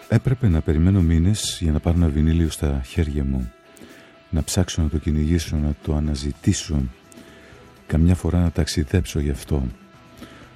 Έπρεπε να περιμένω μήνες για να πάρω ένα βινίλιο στα χέρια μου. Να ψάξω να το κυνηγήσω, να το αναζητήσω. Καμιά φορά να ταξιδέψω γι' αυτό.